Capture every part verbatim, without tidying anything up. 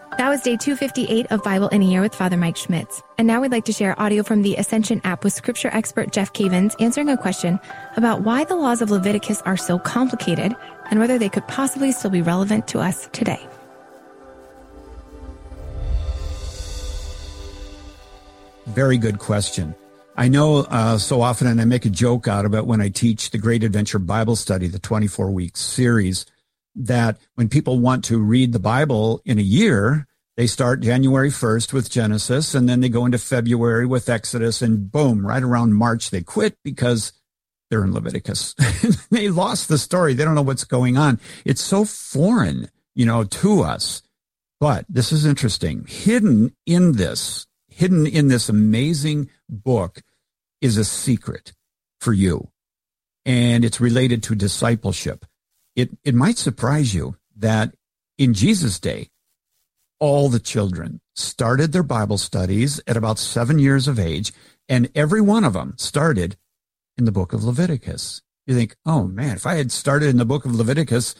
That was day two fifty-eight of Bible in a Year with Father Mike Schmitz. And now we'd like to share audio from the Ascension app with scripture expert Jeff Cavins answering a question about why the laws of Leviticus are so complicated and whether they could possibly still be relevant to us today. Very good question. I know uh, so often, and I make a joke out of it when I teach the Great Adventure Bible Study, the twenty-four week series, that when people want to read the Bible in a year, they start January first with Genesis, and then they go into February with Exodus, and boom, right around March, they quit because they're in Leviticus. They lost the story. They don't know what's going on. It's so foreign, you know, to us. But this is interesting. Hidden in this, hidden in this amazing book is a secret for you, and it's related to discipleship. It, it might surprise you that in Jesus' day, all the children started their Bible studies at about seven years of age, and every one of them started in the book of Leviticus. You think, oh man, if I had started in the book of Leviticus,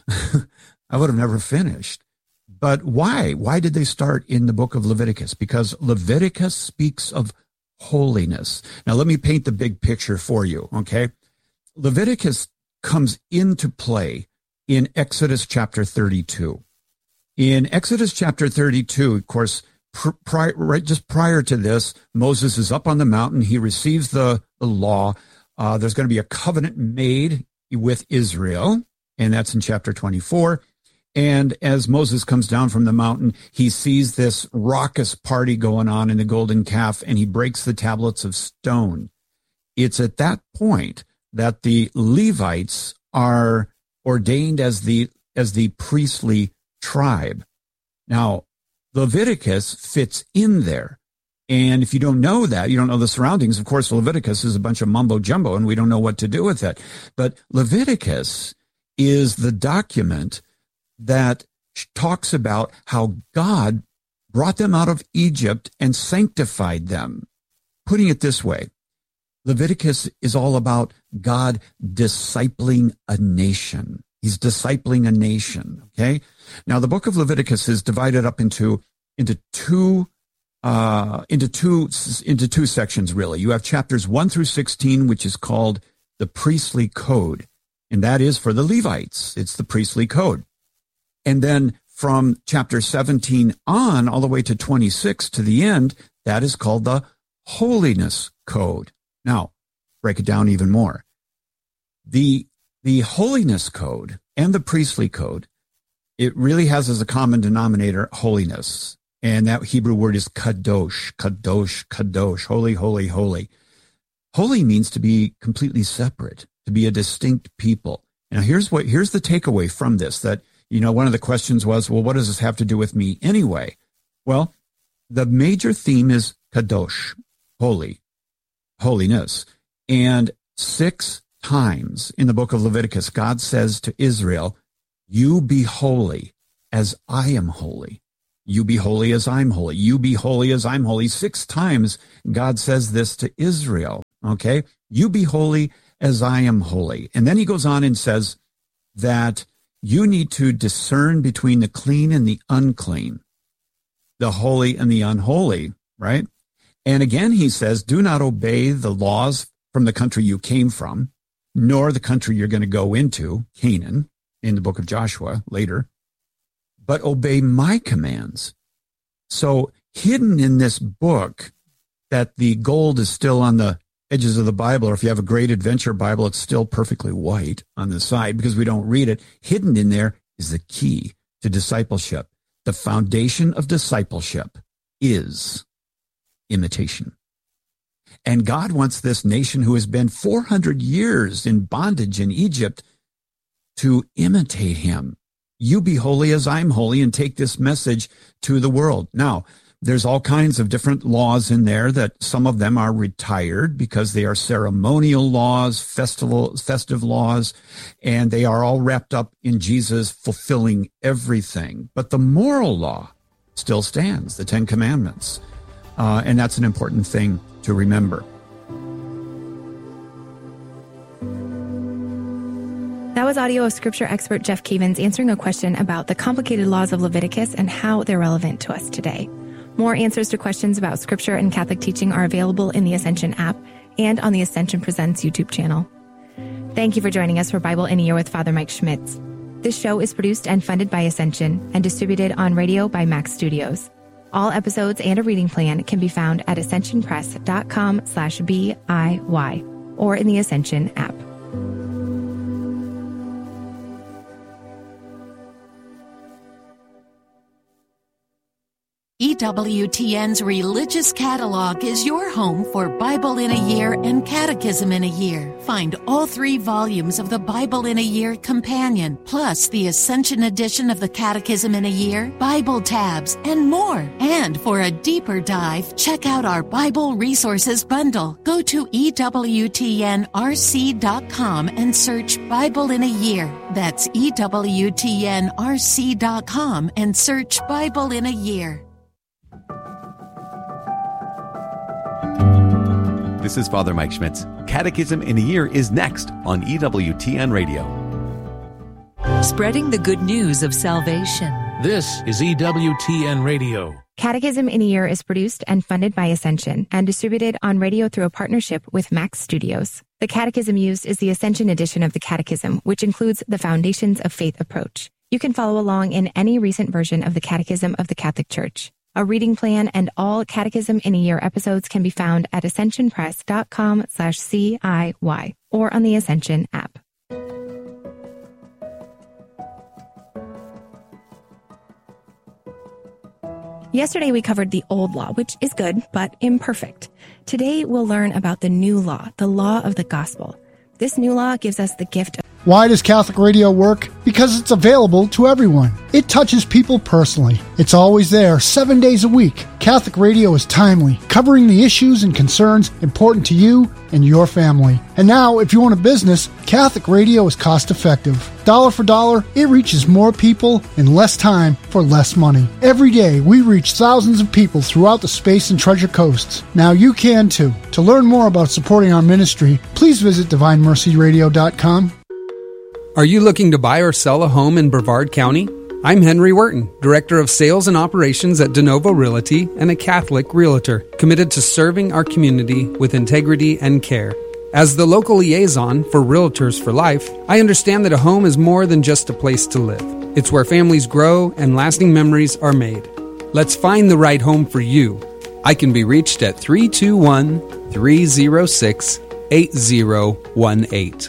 I would have never finished. But why? Why did they start in the book of Leviticus? Because Leviticus speaks of holiness. Now, let me paint the big picture for you, okay? Leviticus comes into play in Exodus chapter thirty-two. In Exodus chapter thirty-two, of course, pr- pri- right just prior to this, Moses is up on the mountain. He receives the, the law. Uh, there's going to be a covenant made with Israel, and that's in chapter twenty-four. And as Moses comes down from the mountain, he sees this raucous party going on in the golden calf, and he breaks the tablets of stone. It's at that point that the Levites are ordained as the as the priestly tribe. Now, Leviticus fits in there. And if you don't know that, you don't know the surroundings, of course, Leviticus is a bunch of mumbo jumbo, and we don't know what to do with it. But Leviticus is the document that talks about how God brought them out of Egypt and sanctified them. Putting it this way, Leviticus is all about God discipling a nation. He's discipling a nation, okay? Now, the book of Leviticus is divided up into into two uh, into two into two sections, really. You have chapters one through sixteen, which is called the priestly code, and that is for the Levites. It's the priestly code. And then from chapter seventeen on, all the way to twenty-six to the end, that is called the holiness code. Now, break it down even more. The the holiness code and the priestly code, it really has as a common denominator holiness. And that Hebrew word is kadosh, kadosh, kadosh, holy, holy, holy. Holy means to be completely separate, to be a distinct people. Now, here's what here's the takeaway from this, that, you know, one of the questions was, well, what does this have to do with me anyway? Well, the major theme is kadosh, holy, holiness. And six times in the book of Leviticus, God says to Israel, you be holy as I am holy. You be holy as I'm holy. You be holy as I'm holy. Six times God says this to Israel, okay? You be holy as I am holy. And then he goes on and says that you need to discern between the clean and the unclean, the holy and the unholy, right? And again, he says, do not obey the laws from the country you came from, nor the country you're going to go into, Canaan, in the book of Joshua later, but obey my commands. So hidden in this book, that the gold is still on the edges of the Bible, or if you have a Great Adventure Bible, it's still perfectly white on the side because we don't read it. Hidden in there is the key to discipleship. The foundation of discipleship is imitation. And God wants this nation who has been four hundred years in bondage in Egypt to imitate him. You be holy as I'm holy, and take this message to the world. Now, there's all kinds of different laws in there that some of them are retired because they are ceremonial laws, festival, festive laws, and they are all wrapped up in Jesus fulfilling everything. But the moral law still stands, the Ten Commandments. Uh, and that's an important thing to remember. That was was audio of scripture expert Jeff Cavins answering a question about the complicated laws of Leviticus and how they're relevant to us today. More answers to questions about scripture and Catholic teaching are available in the Ascension app and on the Ascension Presents YouTube channel. Thank you for joining us for Bible in a Year with Father Mike Schmitz. This show is produced and funded by Ascension and distributed on radio by Max Studios. All episodes and a reading plan can be found at ascensionpress.com slash BIY or in the Ascension app. E W T N's Religious Catalog is your home for Bible in a Year and Catechism in a Year. Find all three volumes of the Bible in a Year Companion, plus the Ascension edition of the Catechism in a Year, Bible tabs, and more. And for a deeper dive, check out our Bible Resources Bundle. Go to E W T N R C dot com and search Bible in a Year. That's E W T N R C dot com and search Bible in a Year. This is Father Mike Schmitz. Catechism in a Year is next on E W T N Radio. Spreading the good news of salvation. This is E W T N Radio. Catechism in a Year is produced and funded by Ascension and distributed on radio through a partnership with Max Studios. The catechism used is the Ascension edition of the Catechism, which includes the Foundations of Faith approach. You can follow along in any recent version of the Catechism of the Catholic Church. A reading plan and all Catechism in a Year episodes can be found at ascensionpress.com slash CIY or on the Ascension app. Yesterday we covered the old law, which is good, but imperfect. Today we'll learn about the new law, the law of the gospel. This new law gives us the gift of... Why does Catholic radio work? Because it's available to everyone. It touches people personally. It's always there, seven days a week. Catholic radio is timely, covering the issues and concerns important to you and your family. And now, if you own a business, Catholic radio is cost-effective. Dollar for dollar, it reaches more people in less time for less money. Every day, we reach thousands of people throughout the Space and Treasure Coasts. Now you can too. To learn more about supporting our ministry, please visit divine mercy radio dot com. Are you looking to buy or sell a home in Brevard County? I'm Henry Wharton, Director of Sales and Operations at DeNovo Realty and a Catholic Realtor, committed to serving our community with integrity and care. As the local liaison for Realtors for Life, I understand that a home is more than just a place to live. It's where families grow and lasting memories are made. Let's find the right home for you. I can be reached at three two one, three zero six, eight zero one eight.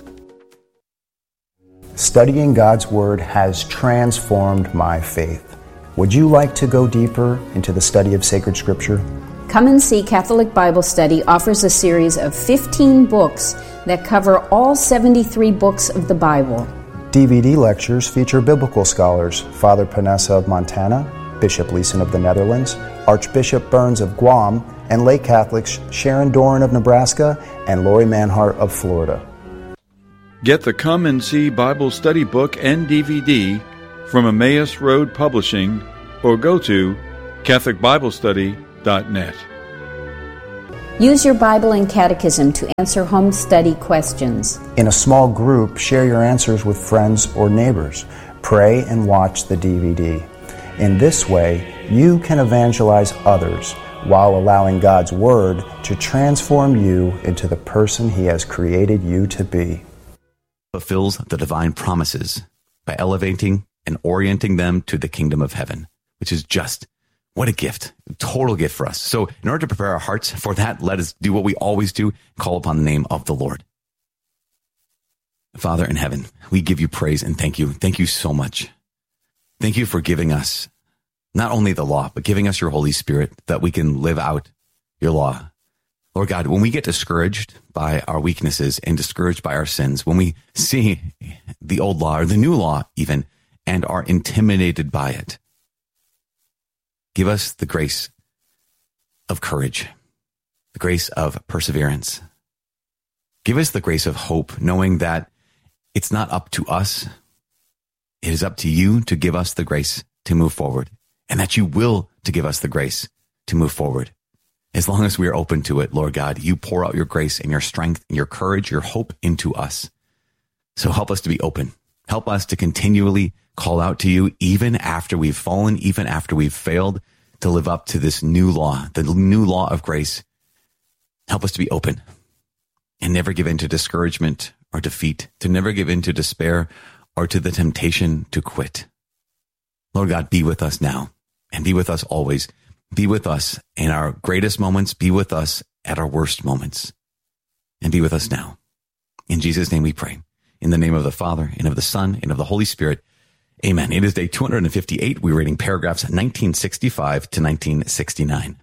Studying God's Word has transformed my faith. Would you like to go deeper into the study of sacred Scripture? Come and See Catholic Bible Study offers a series of fifteen books that cover all seventy-three books of the Bible. D V D lectures feature biblical scholars Father Panessa of Montana, Bishop Leeson of the Netherlands, Archbishop Burns of Guam, and lay Catholics Sharon Doran of Nebraska and Lori Manhart of Florida. Get the Come and See Bible Study book and D V D from Emmaus Road Publishing or go to Catholic Bible Study dot net. Use your Bible and Catechism to answer home study questions. In a small group, share your answers with friends or neighbors. Pray and watch the D V D. In this way, you can evangelize others while allowing God's Word to transform you into the person He has created you to be. Fulfills the divine promises by elevating and orienting them to the kingdom of heaven, which is just, what a gift, a total gift for us. So in order to prepare our hearts for that, let us do what we always do, call upon the name of the Lord. Father in heaven, we give you praise and thank you. Thank you so much. Thank you for giving us not only the law, but giving us your Holy Spirit that we can live out your law. Lord God, when we get discouraged by our weaknesses and discouraged by our sins, when we see the old law or the new law even, and are intimidated by it, give us the grace of courage, the grace of perseverance. Give us the grace of hope, knowing that it's not up to us. It is up to you to give us the grace to move forward, and that you will to give us the grace to move forward. As long as we are open to it, Lord God, you pour out your grace and your strength and your courage, your hope into us. So help us to be open. Help us to continually call out to you even after we've fallen, even after we've failed to live up to this new law, the new law of grace. Help us to be open and never give in to discouragement or defeat, to never give in to despair or to the temptation to quit. Lord God, be with us now and be with us always. Be with us in our greatest moments. Be with us at our worst moments, and be with us now. In Jesus' name we pray. In the name of the Father, and of the Son, and of the Holy Spirit. Amen. It is day two hundred fifty-eight. We're reading paragraphs nineteen sixty-five to nineteen sixty-nine.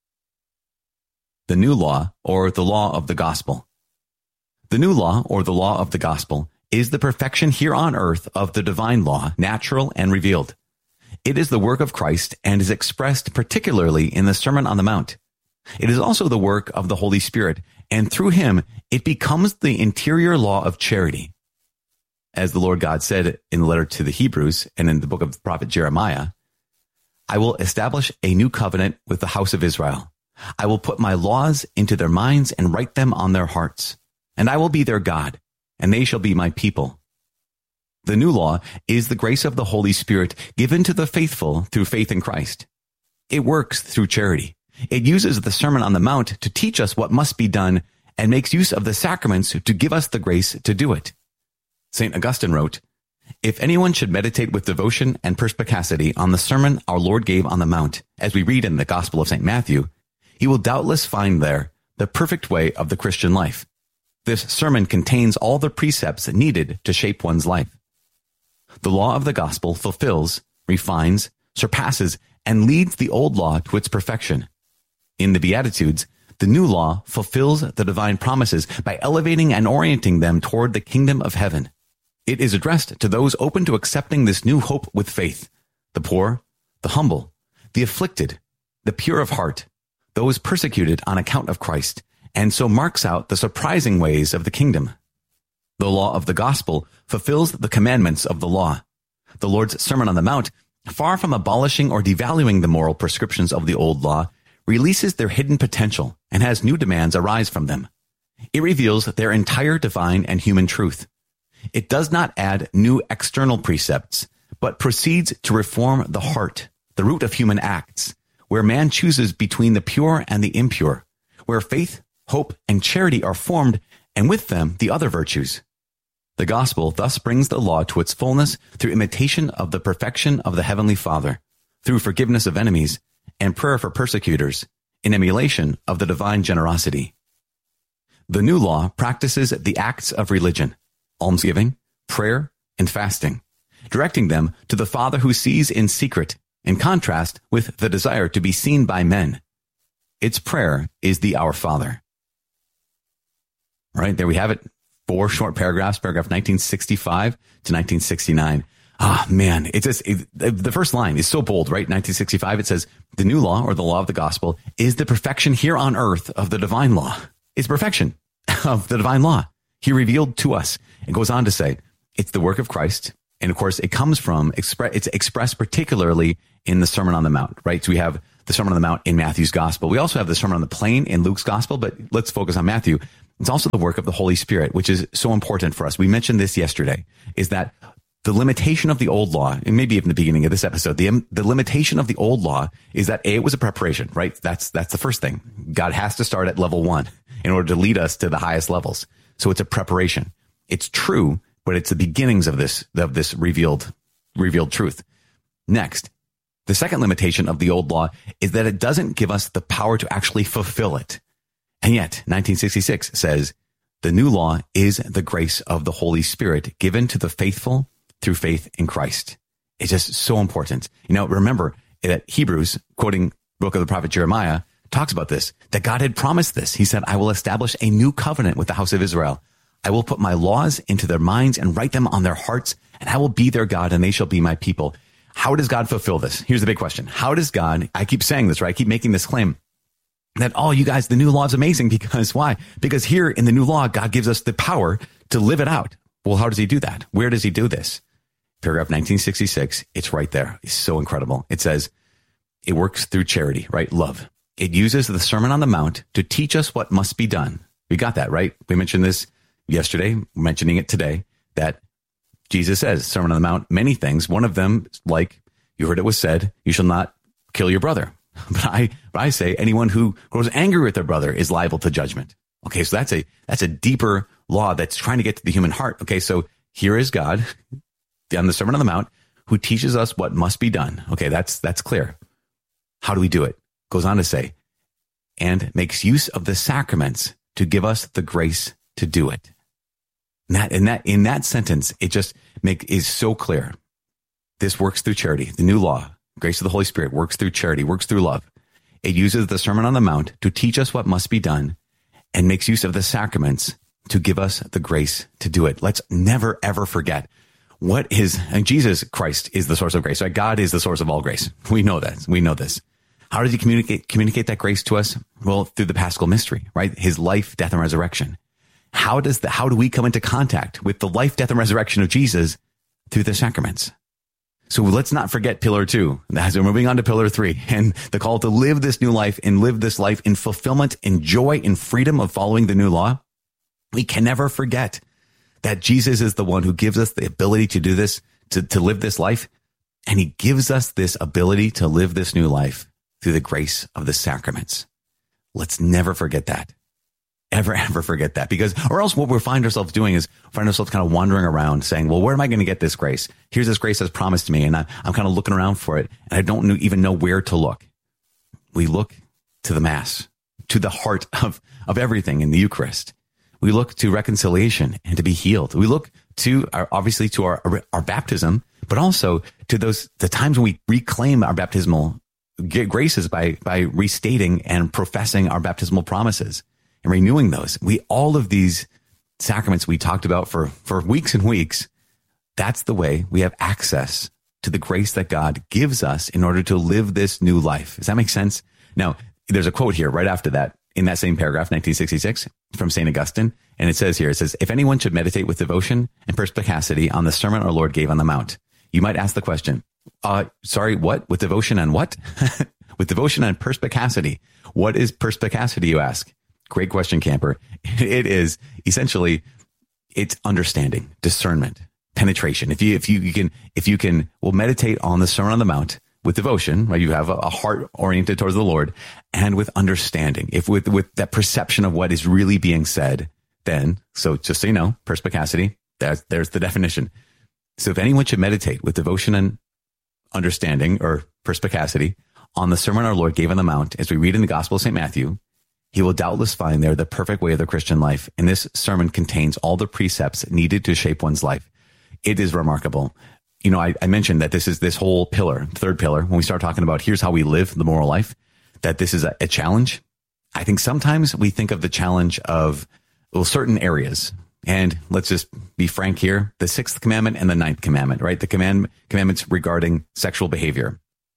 The new law, or the law of the gospel. The new law, or the law of the gospel, is the perfection here on earth of the divine law, natural and revealed. It is the work of Christ and is expressed particularly in the Sermon on the Mount. It is also the work of the Holy Spirit, and through him it becomes the interior law of charity. As the Lord God said in the letter to the Hebrews and in the book of the prophet Jeremiah, I will establish a new covenant with the house of Israel. I will put my laws into their minds and write them on their hearts. And I will be their God, and they shall be my people. The new law is the grace of the Holy Spirit given to the faithful through faith in Christ. It works through charity. It uses the Sermon on the Mount to teach us what must be done and makes use of the sacraments to give us the grace to do it. Saint Augustine wrote, if anyone should meditate with devotion and perspicacity on the sermon our Lord gave on the Mount, as we read in the Gospel of Saint Matthew, he will doubtless find there the perfect way of the Christian life. This sermon contains all the precepts needed to shape one's life. The law of the gospel fulfills, refines, surpasses, and leads the old law to its perfection. In the Beatitudes, the new law fulfills the divine promises by elevating and orienting them toward the kingdom of heaven. It is addressed to those open to accepting this new hope with faith, the poor, the humble, the afflicted, the pure of heart, those persecuted on account of Christ, and so marks out the surprising ways of the kingdom. The law of the gospel fulfills the commandments of the law. The Lord's Sermon on the Mount, far from abolishing or devaluing the moral prescriptions of the old law, releases their hidden potential and has new demands arise from them. It reveals their entire divine and human truth. It does not add new external precepts, but proceeds to reform the heart, the root of human acts, where man chooses between the pure and the impure, where faith, hope, and charity are formed, and with them the other virtues. The gospel thus brings the law to its fullness through imitation of the perfection of the Heavenly Father, through forgiveness of enemies, and prayer for persecutors, in emulation of the divine generosity. The new law practices the acts of religion, almsgiving, prayer, and fasting, directing them to the Father who sees in secret, in contrast with the desire to be seen by men. Its prayer is the Our Father. All right, there we have it. Four short paragraphs, paragraph nineteen sixty-five to nineteen sixty-nine. Ah, man, it's just, it, the first line is so bold, right? nineteen sixty-five, it says, the new law, or the law of the gospel, is the perfection here on earth of the divine law. It's perfection of the divine law. He revealed to us. It goes on to say, it's the work of Christ. And of course, it comes from, it's expressed particularly in the Sermon on the Mount, right? So we have the Sermon on the Mount in Matthew's gospel. We also have the Sermon on the Plain in Luke's gospel, but let's focus on Matthew. It's also the work of the Holy Spirit, which is so important for us. We mentioned this yesterday, is that the limitation of the old law, and maybe even the beginning of this episode, the, the limitation of the old law is that A, it was a preparation, right? That's, that's the first thing. God has to start at level one in order to lead us to the highest levels. So it's a preparation. It's true, but it's the beginnings of this, of this revealed, revealed truth. Next, the second limitation of the old law is that it doesn't give us the power to actually fulfill it. And yet, nineteen sixty-six says, the new law is the grace of the Holy Spirit given to the faithful through faith in Christ. It's just so important. You know, remember that Hebrews, quoting the book of the prophet Jeremiah, talks about this, that God had promised this. He said, I will establish a new covenant with the house of Israel. I will put my laws into their minds and write them on their hearts, and I will be their God, and they shall be my people. How does God fulfill this? Here's the big question. How does God, I keep saying this, right? I keep making this claim that, oh, you guys, the new law is amazing because why? Because here in the new law, God gives us the power to live it out. Well, how does he do that? Where does he do this? Paragraph nineteen sixty-six, it's right there. It's so incredible. It says, it works through charity, right? Love. It uses the Sermon on the Mount to teach us what must be done. We got that, right? We mentioned this yesterday, mentioning it today, that Jesus says, Sermon on the Mount, many things. One of them, like you heard it was said, you shall not kill your brother. But I, but I say anyone who grows angry with their brother is liable to judgment. Okay. So that's a, that's a deeper law that's trying to get to the human heart. Okay. So here is God on the Sermon on the Mount who teaches us what must be done. Okay. That's, that's clear. How do we do it? Goes on to say, and makes use of the sacraments to give us the grace to do it. And that, in that, in that sentence, it just make, is so clear. This works through charity. The new law, grace of the Holy Spirit, works through charity, works through love. It uses the Sermon on the Mount to teach us what must be done and makes use of the sacraments to give us the grace to do it. Let's never, ever forget what is, and Jesus Christ is the source of grace, right? God is the source of all grace. We know that. We know this. How does he communicate, communicate that grace to us? Well, through the Paschal mystery, right? His life, death, and resurrection. How does the, how do we come into contact with the life, death, and resurrection of Jesus? Through the sacraments. So let's not forget pillar two, as we're moving on to pillar three, and the call to live this new life and live this life in fulfillment, in joy, in freedom of following the new law. We can never forget that Jesus is the one who gives us the ability to do this, to, to live this life. And he gives us this ability to live this new life through the grace of the sacraments. Let's never forget that. Ever, ever forget that, because, or else what we find ourselves doing is find ourselves kind of wandering around saying, well, where am I going to get this grace? Here's this grace that's promised to me. And I, I'm kind of looking around for it. And I don't even know where to look. We look to the Mass, to the heart of, of everything in the Eucharist. We look to reconciliation and to be healed. We look to our, obviously to our, our baptism, but also to those, the times when we reclaim our baptismal graces by, by restating and professing our baptismal promises and renewing those. We, all of these sacraments we talked about for, for weeks and weeks, that's the way we have access to the grace that God gives us in order to live this new life. Does that make sense? Now, there's a quote here right after that in that same paragraph, nineteen sixty-six, from Saint Augustine. And it says here, it says, if anyone should meditate with devotion and perspicacity on the sermon our Lord gave on the Mount, you might ask the question, uh, sorry, what? With devotion and what? With devotion and perspicacity. What is perspicacity, you ask? Great question, camper. It is essentially, it's understanding, discernment, penetration. If you, if you, you can, if you can, well, meditate on the Sermon on the Mount with devotion, right? You have a, a heart oriented towards the Lord, and with understanding, if with, with that perception of what is really being said, then, so just so you know, perspicacity, there's, there's the definition. So if anyone should meditate with devotion and understanding, or perspicacity, on the sermon our Lord gave on the Mount, as we read in the Gospel of Saint Matthew, he will doubtless find there the perfect way of the Christian life. And this sermon contains all the precepts needed to shape one's life. It is remarkable. You know, I, I mentioned that this is this whole pillar, third pillar, when we start talking about here's how we live the moral life, that this is a, a challenge. I think sometimes we think of the challenge of, well, certain areas. And let's just be frank here, the sixth commandment and the ninth commandment, right? The command, commandments regarding sexual behavior.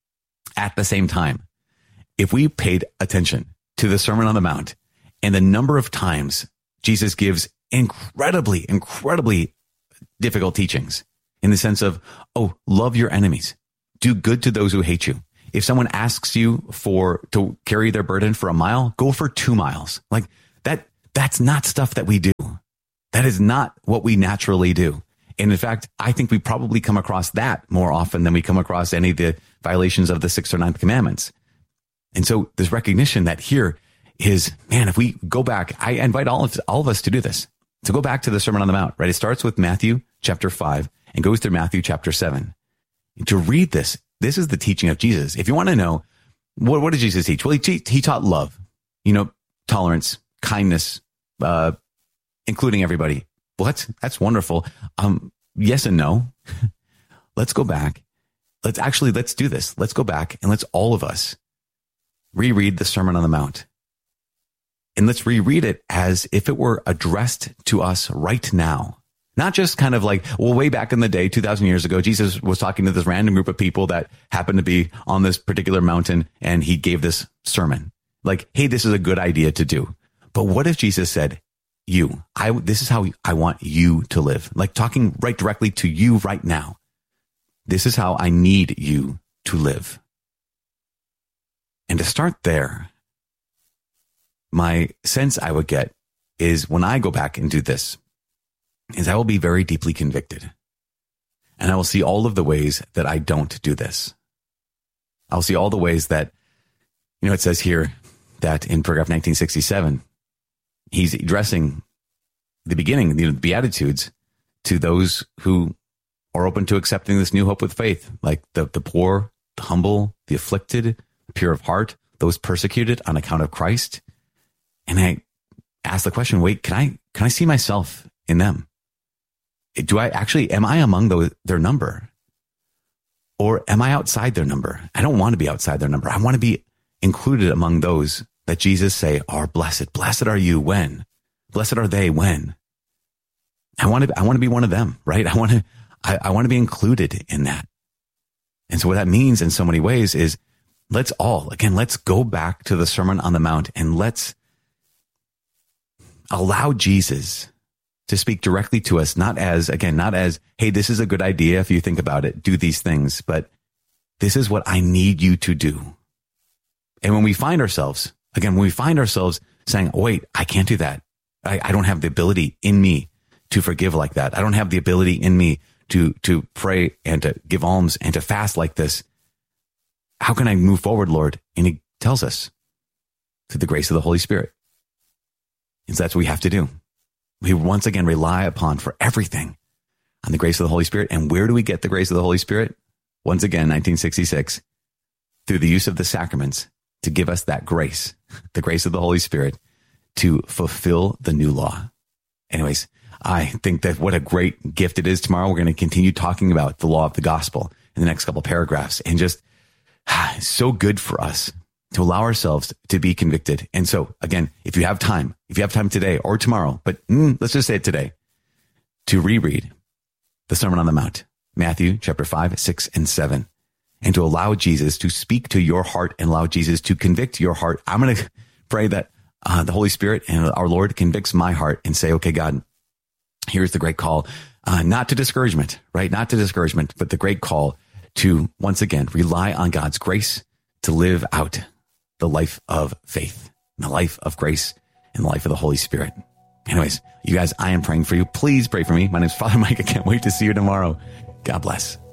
At the same time, if we paid attention to the Sermon on the Mount and the number of times Jesus gives incredibly, incredibly difficult teachings in the sense of, oh, love your enemies, do good to those who hate you. If someone asks you for, to carry their burden for a mile, go for two miles. Like that, that's not stuff that we do. That is not what we naturally do. And in fact, I think we probably come across that more often than we come across any of the violations of the sixth or ninth commandments. And so this recognition that here is, man, if we go back, I invite all of, all of us to do this, to go back to the Sermon on the Mount, right? It starts with Matthew chapter five and goes through Matthew chapter seven. To read this, this is the teaching of Jesus. If you want to know, what, what did Jesus teach? Well, he, he taught love, you know, tolerance, kindness, uh, including everybody. Well, that's, that's wonderful. Um, yes and no. Let's go back. Let's actually, let's do this. Let's go back and let's all of us reread the Sermon on the Mount. And let's reread it as if it were addressed to us right now. Not just kind of like, well, way back in the day, two thousand years ago, Jesus was talking to this random group of people that happened to be on this particular mountain, and he gave this sermon. Like, hey, this is a good idea to do. But what if Jesus said, you, I, this is how I want you to live. Like talking right directly to you right now. This is how I need you to live. And to start there, my sense I would get is when I go back and do this, is I will be very deeply convicted. And I will see all of the ways that I don't do this. I'll see all the ways that, you know, it says here that in paragraph nineteen sixty-seven, he's addressing the beginning, the Beatitudes, to those who are open to accepting this new hope with faith, like the, the poor, the humble, the afflicted, the pure of heart, those persecuted on account of Christ. And I ask the question, wait, can I, can I see myself in them? Do I actually, am I among those, their number? Or am I outside their number? I don't want to be outside their number. I want to be included among those that Jesus say are blessed. Blessed are you when? Blessed are they when? I want to, I want to be one of them, right? I want to, I, I want to be included in that. And so what that means in so many ways is let's all, again, let's go back to the Sermon on the Mount and let's allow Jesus to speak directly to us, not as, again, not as, hey, this is a good idea if you think about it, do these things, but this is what I need you to do. And when we find ourselves, again, when we find ourselves saying, oh, wait, I can't do that. I, I don't have the ability in me to forgive like that. I don't have the ability in me to, to pray and to give alms and to fast like this. How can I move forward, Lord? And he tells us through the grace of the Holy Spirit. And so that's what we have to do. We once again rely upon for everything on the grace of the Holy Spirit. And where do we get the grace of the Holy Spirit? Once again, nineteen sixty-six, through the use of the sacraments to give us that grace, the grace of the Holy Spirit to fulfill the new law. Anyways, I think that what a great gift it is tomorrow. We're going to continue talking about the law of the gospel in the next couple of paragraphs, and just ah, so good for us to allow ourselves to be convicted. And so again, if you have time, if you have time today or tomorrow, but mm, let's just say it today, to reread the Sermon on the Mount, Matthew chapter five, six, and seven, and to allow Jesus to speak to your heart and allow Jesus to convict your heart. I'm going to pray that uh, the Holy Spirit and our Lord convicts my heart and say, okay, God, here's the great call, uh, not to discouragement, right? Not to discouragement, but the great call to once again rely on God's grace to live out the life of faith, the life of grace, and the life of the Holy Spirit. Anyways, you guys, I am praying for you. Please pray for me. My name is Father Mike. I can't wait to see you tomorrow. God bless.